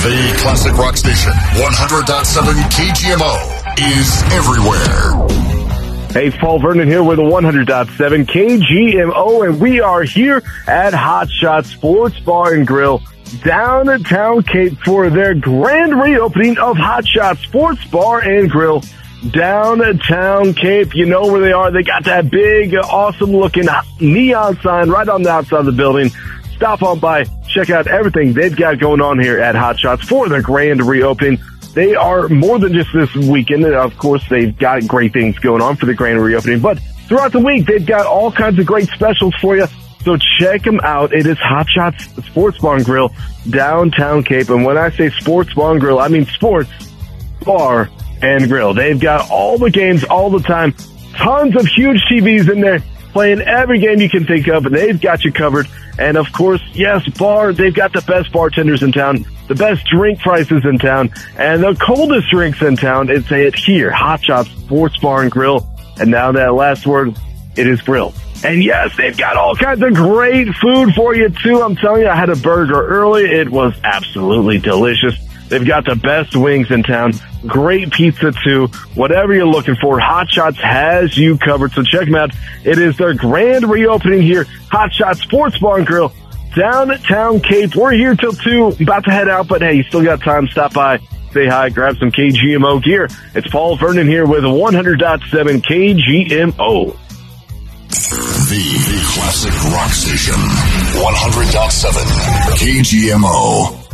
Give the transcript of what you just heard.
The classic rock station, 100.7 KGMO, is everywhere. Hey, Paul Vernon here with a 100.7 KGMO, and we are here at Hot Shot Sports Bar and Grill, downtown Cape, for their grand reopening of Hot Shot Sports Bar and Grill, downtown Cape. You know where they are. They got that big, awesome-looking neon sign right on the outside of the building. Stop on by, check out everything they've got going on here at Hot Shots for their grand reopening. They are more than just this weekend. Of course, they've got great things going on for the grand reopening, but throughout the week, they've got all kinds of great specials for you. So check them out. It is Hot Shots Sports Bar and Grill, downtown Cape. And when I say Sports Bar and Grill, I mean sports bar and grill. They've got all the games all the time. Tons of huge TVs in there, playing every game you can think of. They've got you covered. And of course, yes, they've got the best bartenders in town, the best drink prices in town, and the coldest drinks in town. It's here, Hot Shots Sports Bar and Grill. And now that last word, it is grill. And yes, they've got all kinds of great food for you too. I'm telling you, I had a burger early. It was absolutely delicious. They've got the best wings in town. Great pizza too. Whatever you're looking for, Hot Shots has you covered. So check them out. It is their grand reopening here. Hot Shots Sports Bar and Grill, downtown Cape. We're here till 2. About to head out, but hey, you still got time. Stop by, say hi, grab some KGMO gear. It's Paul Vernon here with 100.7 KGMO. The classic rock station, 100.7 KGMO.